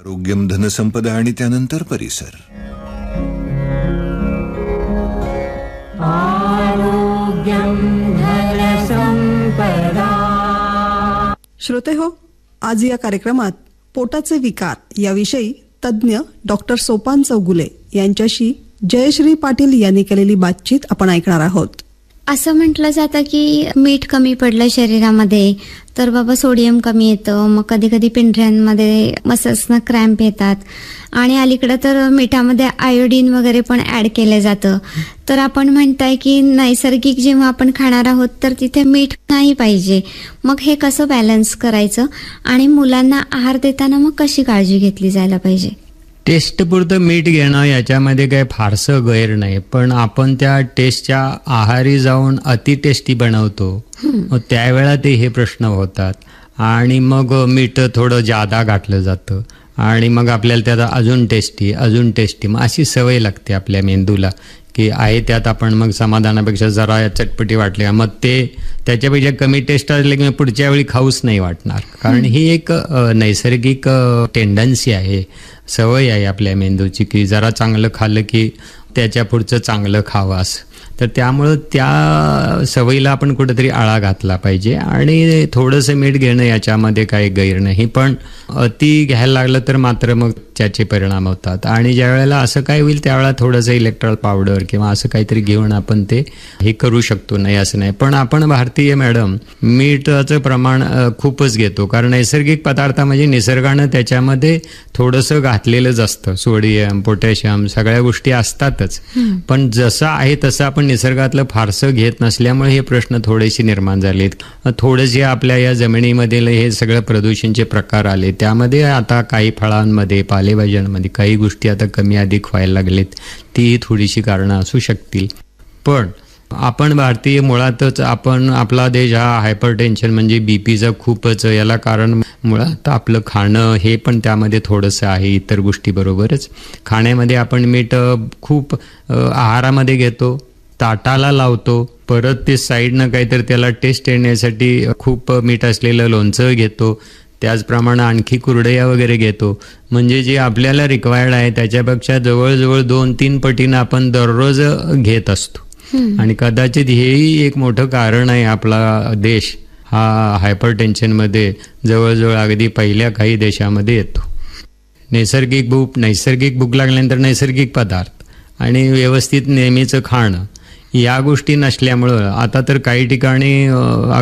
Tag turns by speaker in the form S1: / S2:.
S1: आरोग्यम धनसंपदा आणि त्यानंतर परिसर.
S2: श्रोते हो, आज या कार्यक्रमात पोटाचे विकार याविषयी तज्ज्ञ डॉक्टर सोपान चौगुले यांच्याशी जयश्री पाटील यांनी केलेली बातचीत आपण ऐकणार आहोत.
S3: असं म्हटलं जातं की मीठ कमी पडलं शरीरामध्ये तर बाबा सोडियम कमी येतं, मग कधी कधी पिंढऱ्यांमध्ये मसल्सना क्रॅम्प येतात आणि अलीकडं तर मिठामध्ये आयोडीन वगैरे पण ऍड केलं जातं. तर आपण म्हणताय की नैसर्गिक जेव्हा आपण खाणार आहोत तर तिथे मीठ नाही पाहिजे. मग हे कसं बॅलन्स करायचं आणि मुलांना आहार देताना मग कशी काळजी घेतली जायला पाहिजे?
S4: टेस्ट पुरतं मीठ घेणं याच्यामध्ये काही फारसं गैर नाही, पण आपण त्या टेस्टच्या आहारी जाऊन अति टेस्टी बनवतो मग त्यावेळेला ते हे प्रश्न होतात आणि मग मीठ थोडं जादा घातलं जातं आणि मग आपल्याला त्यात अजून टेस्टी मग अशी सवय लागते आपल्या मेंदूला की आहे त्यात आपण मग समाधानापेक्षा जरा चटपटी वाटली मग ते त्याच्यापेक्षा कमी टेस्ट असले की पुढच्या वेळी खाऊच नाही वाटणार. कारण ही एक नैसर्गिक टेंडन्सी आहे, सवय आहे आपल्या मेंदूची की जरा चांगलं खाल्लं की त्याच्या पुढचं चांगलं खावं असं. तर त्यामुळं त्या सवयीला आपण कुठेतरी आळा घातला पाहिजे आणि थोडंसं मीठ घेणं याच्यामध्ये काही गैर नाही, पण अति घ्यायला लागलं तर मात्र मग त्याचे परिणाम होतात. आणि ज्या वेळेला असं काय होईल त्यावेळेला थोडंसं इलेक्ट्रॉल पावडर किंवा असं काहीतरी घेऊन आपण ते हे करू शकतो, नाही असं नाही. पण आपण भारतीय मॅडम मीठाचं प्रमाण खूपच घेतो, कारण नैसर्गिक पदार्थामध्ये निसर्गानं त्याच्यामध्ये थोडंसं घातलेलंच असतं, सोडियम पोटॅशियम सगळ्या गोष्टी असतातच. पण जसं आहे तसं आपण निसर्गातलं फारसं घेत नसल्यामुळे हे प्रश्न थोडेसे निर्माण झालेत. थोडेसे आपल्या या जमिनीमधील हे सगळं प्रदूषणचे प्रकार आले, त्यामध्ये आता काही फळांमध्ये पालेभाज्यांमध्ये काही गोष्टी आता कमी अधिक व्हायला लागलेत. ती थोडीशी कारणं असू शकतील. पण आपण भारतीय मुळातच आपला देश हा हायपरटेन्शन म्हणजे बीपीचा खूपच याला कारण मुळात आपलं खाणं हे पण त्यामध्ये थोडंसं आहे. इतर गोष्टीबरोबरच खाण्यामध्ये आपण मीठ खूप आहारामध्ये घेतो, ताटाला लावतो, परत ते साईडनं काहीतरी त्याला टेस्ट येण्यासाठी खूप मीठ असलेलं लोणचं घेतो, त्याचप्रमाणे आणखी कुरडया वगैरे घेतो. म्हणजे जे आपल्याला रिक्वायर्ड आहे त्याच्यापेक्षा जवळजवळ 2-3 पटीनं आपण दररोज घेत असतो. आणि कदाचित हेही एक मोठं कारण आहे आपला देश हा हायपरटेन्शनमध्ये जवळजवळ अगदी पहिल्या काही देशामध्ये येतो. नैसर्गिक भूक लागल्यानंतर नैसर्गिक पदार्थ आणि व्यवस्थित नेहमीचं खाणं या गोष्टी नसल्यामुळं आता तर काही ठिकाणी